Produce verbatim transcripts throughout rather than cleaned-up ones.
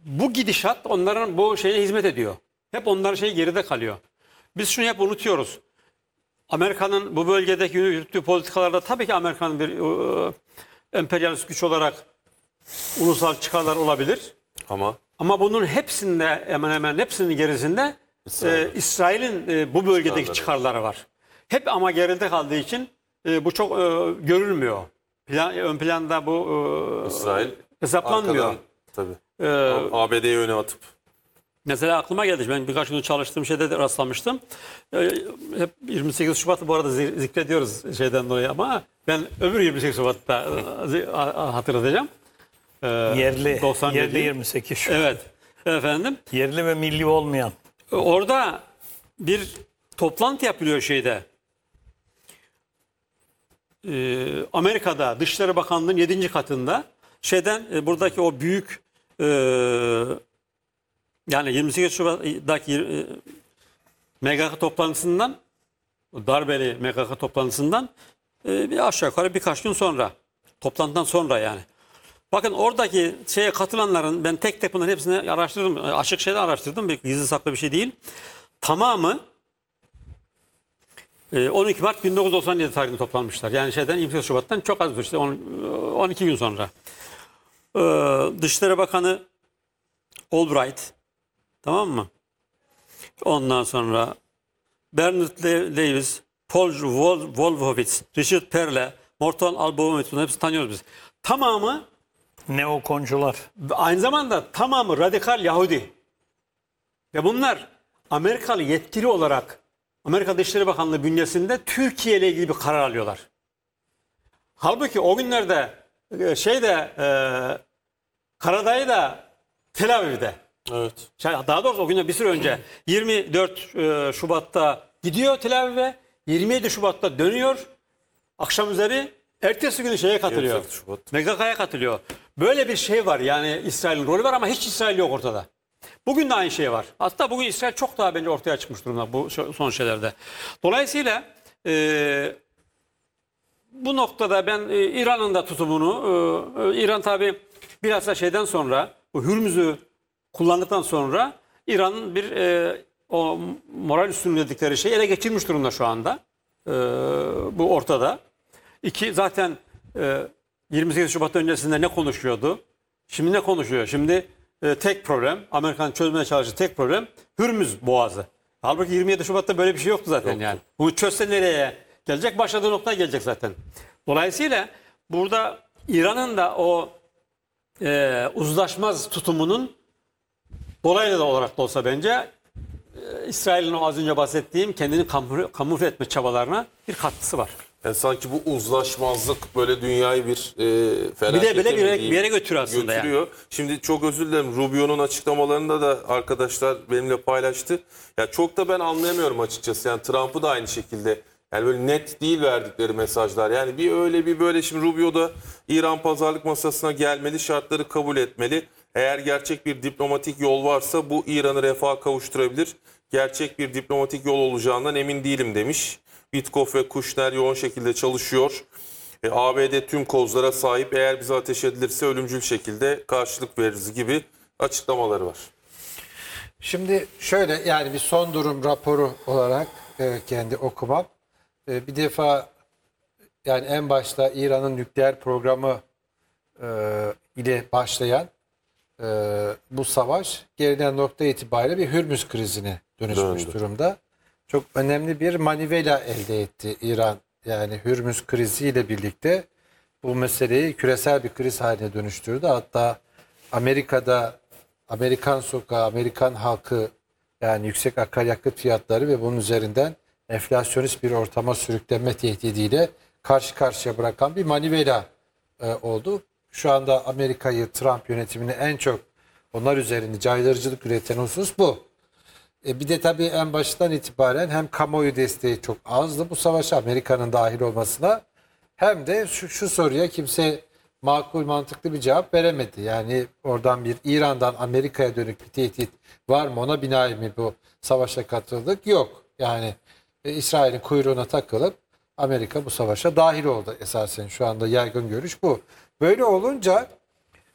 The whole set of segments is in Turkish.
bu gidişat onların bu şeye hizmet ediyor. Hep onların şeyi geride kalıyor. Biz şunu hep unutuyoruz. Amerika'nın bu bölgedeki yürüttüğü politikalarda tabii ki Amerika'nın bir e, emperyalist güç olarak ulusal çıkarlar olabilir. Ama Ama bunun hepsinde hemen hemen hepsinin gerisinde İsrail. e, İsrail'in e, bu bölgedeki Çıkarları. çıkarları var. Hep ama geride kaldığı için e, bu çok e, görülmüyor. Plan, ön planda bu e, İsrail hesaplanmıyor. arkadan tabii. E, A B D'ye öne atıp. Mesela aklıma geldi. Ben birkaç gün çalıştığım şeyde de rastlamıştım. Ee, hep yirmi sekiz Şubat'ı bu arada zi- zikrediyoruz şeyden dolayı ama ben öbür yirmi sekiz Şubat'ta e, zi- a- hatırlatacağım. Ee, Yerli, doksan yedi. yerli yirmi sekiz Şubat. Evet. Efendim. Yerli ve milli olmayan. Orada bir toplantı yapılıyor şeyde. Ee, Amerika'da Dışişleri Bakanlığı'nın yedinci katında şeyden e, buradaki o büyük e, yani yirmi sekiz Şubat'taki e, M G K toplantısından, o darbeli M G K toplantısından e, bir aşağı yukarı birkaç gün sonra, toplantıdan sonra yani. Bakın oradaki şeye katılanların, ben tek tek bunların hepsini araştırdım, açık şeyden araştırdım, bir gizli saklı bir şey değil. Tamamı e, on iki Mart bin dokuz yüz doksan yedi tarihinde toplanmışlar. Yani şeyden yirmi sekiz Şubat'tan çok az bir işte on iki gün sonra. Ee, Dışişleri Bakanı Albright, tamam mı? Ondan sonra Bernard Lewis, Paul Wolfowitz, Richard Perle, Morton Albaumit, bunları hepsini tanıyoruz biz. Tamamı Neokoncular. aynı zamanda tamamı radikal Yahudi. Ve bunlar Amerikalı yetkili olarak Amerika Dışişleri Bakanlığı bünyesinde Türkiye ile ilgili bir karar alıyorlar. Halbuki o günlerde e, şeyde e, Karadayı da Tel Aviv'de. Evet. Şey, daha doğrusu o günden bir süre önce yirmi dört e, Şubat'ta gidiyor Tel Aviv'e, yirmi yedi Şubat'ta dönüyor. Akşam üzeri ertesi günü şeye katılıyor. yirmi sekiz Şubat. M G K'ya katılıyor. Böyle bir şey var yani İsrail'in rolü var ama hiç İsrail yok ortada. Bugün de aynı şey var. Hatta bugün İsrail çok daha bence ortaya çıkmış durumda bu son şeylerde. Dolayısıyla e, bu noktada ben e, İran'ın da tutumunu, e, e, İran tabii bilhassa şeyden sonra, bu Hürmüz'ü kullandıktan sonra İran'ın bir e, o moral üstünlüğü dedikleri şeyi ele geçirmiş durumda şu anda. E, bu ortada. İki zaten e, yirmi sekiz Şubat öncesinde ne konuşuyordu? Şimdi ne konuşuyor? Şimdi e, tek problem, Amerika'nın çözmeye çalıştığı tek problem Hürmüz Boğazı. Halbuki yirmi yedi Şubat'ta böyle bir şey yoktu zaten. Yoktu. Yani. Bunu çözse nereye gelecek? Başladığı noktaya gelecek zaten. Dolayısıyla burada İran'ın da o e, uzlaşmaz tutumunun dolaylı da olarak da olsa bence e, İsrail'in o az önce bahsettiğim kendini kamufle, kamufle etme çabalarına bir katkısı var. Yani sanki bu uzlaşmazlık böyle dünyayı bir e, Bir felakete de böyle bir mi yere, diyeyim, bir yere götürüyor aslında yani. götürüyor. Şimdi çok özür dilerim. Rubio'nun açıklamalarında da arkadaşlar benimle paylaştı. Ya çok da ben anlayamıyorum açıkçası. Yani Trump'ı da aynı şekilde. Yani böyle net değil verdikleri mesajlar. Yani bir öyle bir böyle. Şimdi Rubio da İran pazarlık masasına gelmeli, şartları kabul etmeli. Eğer gerçek bir diplomatik yol varsa bu İran'ı refaha kavuşturabilir. Gerçek bir diplomatik yol olacağından emin değilim demiş. Witkoff ve Kushner yoğun şekilde çalışıyor. E, A B D tüm kozlara sahip, eğer bize ateş edilirse ölümcül şekilde karşılık veririz gibi açıklamaları var. Şimdi şöyle, yani bir son durum raporu olarak e, kendi okumam. E, bir defa yani en başta İran'ın nükleer programı e, ile başlayan e, bu savaş gelinen nokta itibariyle bir Hürmüz krizine dönüşmüş Döndü. durumda. Çok önemli bir manivela elde etti İran. Yani Hürmüz kriziyle birlikte bu meseleyi küresel bir kriz haline dönüştürdü. Hatta Amerika'da Amerikan sokağı, Amerikan halkı, yani yüksek akaryakıt fiyatları ve bunun üzerinden enflasyonist bir ortama sürüklenme tehdidiyle karşı karşıya bırakan bir manivela e, oldu. Şu anda Amerika'yı, Trump yönetimini en çok onlar üzerinde caydırıcılık üreten husus bu. E bir de tabii en baştan itibaren hem kamuoyu desteği çok azdı bu savaşa, Amerika'nın dahil olmasına, hem de şu, şu soruya kimse makul, mantıklı bir cevap veremedi. Yani oradan bir İran'dan Amerika'ya dönük bir tehdit var mı, ona binaen mi bu savaşa katıldık? Yok. Yani e, İsrail'in kuyruğuna takılıp Amerika bu savaşa dahil oldu esasen. Şu anda yaygın görüş bu. Böyle olunca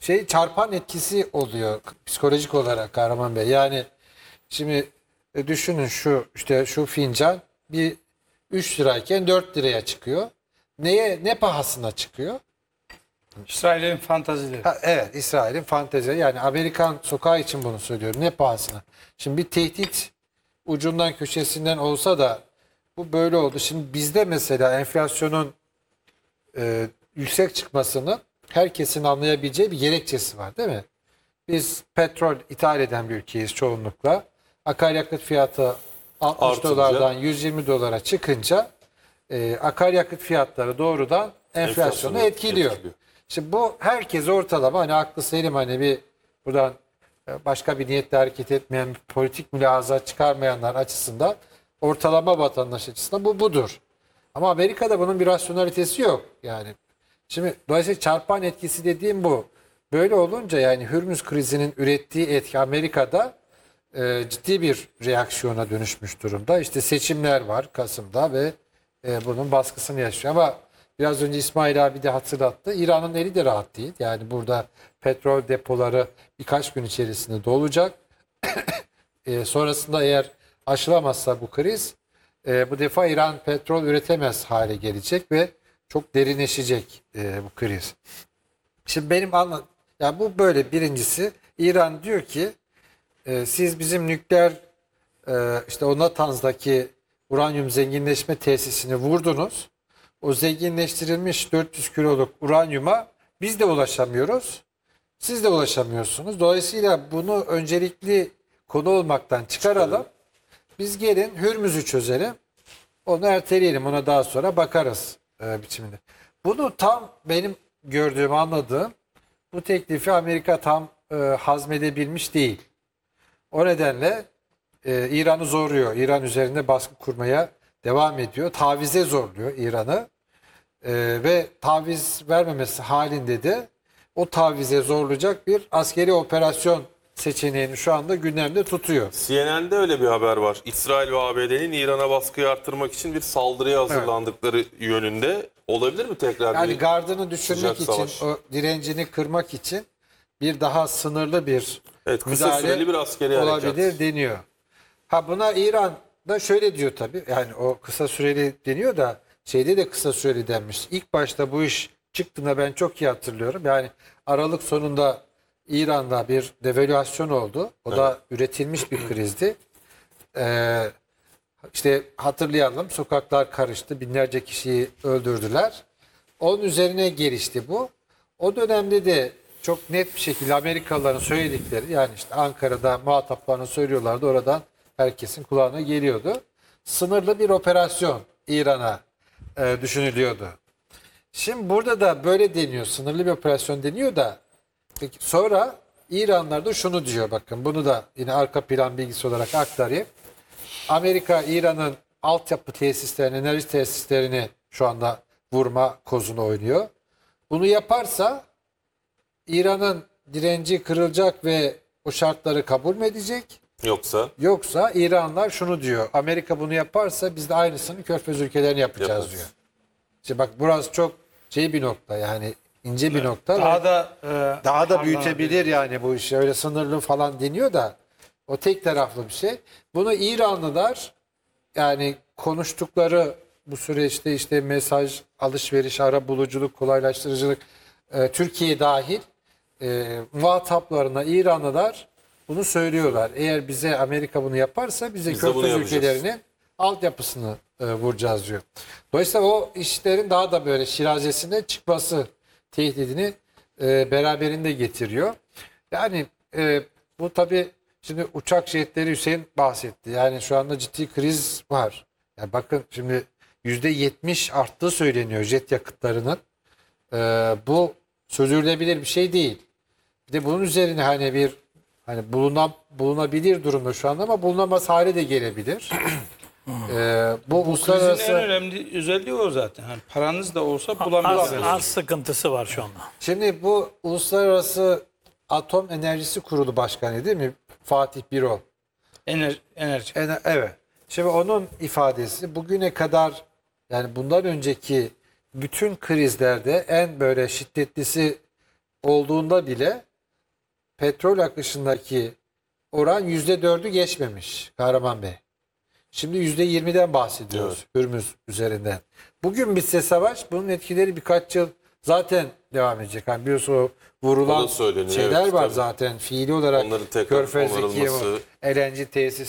şey çarpan etkisi oluyor psikolojik olarak Kahraman Bey. Yani şimdi e, düşünün şu işte şu fincan bir üç lirayken dört liraya çıkıyor. Neye ne pahasına çıkıyor? İsrail'in fantazileri. Ha, evet, İsrail'in fantezi, yani Amerikan sokağı için bunu söylüyorum, ne pahasına. Şimdi bir tehdit ucundan köşesinden olsa da bu böyle oldu. Şimdi bizde mesela enflasyonun e, yüksek çıkmasını herkesin anlayabileceği bir gerekçesi var, değil mi? Biz petrol ithal eden bir ülkeyiz çoğunlukla. Akaryakıt fiyatı altmış Artınca. dolardan yüz yirmi dolara çıkınca e, akaryakıt fiyatları doğrudan enflasyonu Enflasyonu etkiliyor. etkiliyor. Şimdi bu herkes ortalama, hani aklı selim, hani bir buradan e, başka bir niyetle hareket etmeyen, bir politik mülahaza çıkarmayanlar açısından, ortalama vatandaş açısından bu budur. Ama Amerika'da bunun bir rasyonalitesi yok. Yani şimdi dolayısıyla çarpan etkisi dediğim bu. Böyle olunca yani Hürmüz krizinin ürettiği etki Amerika'da e, ciddi bir reaksiyona dönüşmüş durumda. İşte seçimler var Kasım'da ve e, bunun baskısını yaşıyor. Ama biraz önce İsmail abi de hatırlattı. İran'ın eli de rahat değil. Yani burada petrol depoları birkaç gün içerisinde dolacak. e, sonrasında eğer aşılamazsa bu kriz, e, bu defa İran petrol üretemez hale gelecek ve çok derinleşecek e, bu kriz. Şimdi benim anla, yani bu böyle, birincisi İran diyor ki e, siz bizim nükleer e, işte o Natanz'daki uranyum zenginleşme tesisini vurdunuz. O zenginleştirilmiş dört yüz kiloluk uranyuma biz de ulaşamıyoruz. Siz de ulaşamıyorsunuz. Dolayısıyla bunu öncelikli konu olmaktan çıkaralım. Biz gelin Hürmüz'ü çözelim. Onu erteleyelim. Ona daha sonra bakarız e, biçiminde. Bunu tam benim gördüğüm, anladığım, bu teklifi Amerika tam e, hazmedebilmiş değil. O nedenle e, İran'ı zorluyor. İran üzerinde baskı kurmaya devam ediyor. Tavize zorluyor İran'ı. E, ve taviz vermemesi halinde de o tavize zorlayacak bir askeri operasyon seçeneğini şu anda gündemde tutuyor. C N N'de öyle bir haber var. İsrail ve A B D'nin İran'a baskıyı arttırmak için bir saldırıya hazırlandıkları yönünde. Olabilir mi tekrar? Yani bir gardını düşürmek sıcak için, savaş? o direncini kırmak için bir daha sınırlı bir Evet, kısa müdahale süreli bir askeri olabilir harekat. deniyor. Ha, buna İran da şöyle diyor tabii. Yani o kısa süreli deniyor da şeyde de kısa süreli denmiş. İlk başta bu iş çıktığında ben çok iyi hatırlıyorum. Yani Aralık sonunda İran'da bir devalüasyon oldu. O da üretilmiş bir krizdi. Ee, işte hatırlayalım, sokaklar karıştı. Binlerce kişiyi öldürdüler. Onun üzerine gelişti bu. O dönemde de çok net bir şekilde Amerikalıların söyledikleri, yani işte Ankara'da muhataplarına söylüyorlardı, oradan herkesin kulağına geliyordu. Sınırlı bir operasyon İran'a e, düşünülüyordu. Şimdi burada da böyle deniyor, sınırlı bir operasyon deniyor da, peki sonra İranlılar da şunu diyor, bakın bunu da yine arka plan bilgisi olarak aktarayım. Amerika İran'ın altyapı tesislerini, enerji tesislerini şu anda vurma kozunu oynuyor. Bunu yaparsa İran'ın direnci kırılacak ve o şartları kabul mü edecek? Yoksa Yoksa İranlılar şunu diyor. Amerika bunu yaparsa biz de aynısını Körfez ülkelerine yapacağız Yaparız. diyor. İşte bak, burası çok şey bir nokta, yani ince bir nokta. Daha ve da e, daha da büyütebilir yani bu işi. Öyle sınırlı falan deniyor da o tek taraflı bir şey. Bunu İranlılar, yani konuştukları bu süreçte işte mesaj alışveriş, ara buluculuk, kolaylaştırıcılık, e, Türkiye dahil e, muhataplarına İranlılar bunu söylüyorlar. Eğer bize Amerika bunu yaparsa bize Biz de bunu Körfez yapacağız. ülkelerinin altyapısını e, vuracağız diyor. Dolayısıyla o işlerin daha da böyle şirazesinden çıkması tehdidini e, beraberinde getiriyor. Yani e, bu tabii, şimdi uçak jetleri Hüseyin bahsetti. Yani şu anda ciddi kriz var. Yani bakın şimdi yüzde yetmiş arttığı söyleniyor jet yakıtlarının. E, bu sürdürülebilir bir şey değil. Bir de bunun üzerine hani bir hani bulunan bulunabilir durumda şu anda, ama bulunamaz hale de gelebilir. e, bu, Krizin uluslararası en önemli özelliği o zaten. Hani paranız da olsa Arz, bulamıyorsunuz. arz sıkıntısı var şu anda. Şimdi bu Uluslararası Atom Enerjisi Kurulu Başkanı değil mi? Fatih Birol. Ener, enerji. En- Evet. Şimdi onun ifadesi, bugüne kadar, yani bundan önceki bütün krizlerde en böyle şiddetlisi olduğunda bile petrol akışındaki oran yüzde dördü geçmemiş Kahraman Bey. Şimdi yüzde yirmiden bahsediyoruz Hürmüz üzerinden. Bugün bitse savaş bunun etkileri birkaç yıl zaten devam edecek. Hani biliyorsun o O vurulan da söyleniyor, şeyler evet, var tabii. zaten fiili olarak Onların tekrar Körfez'deki o onarılması. L N G tesis